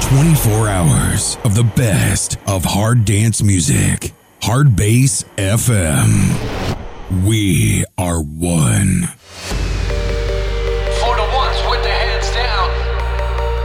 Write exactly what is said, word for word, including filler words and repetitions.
twenty-four hours of the best of hard dance music. Hard Bass F M. We are one.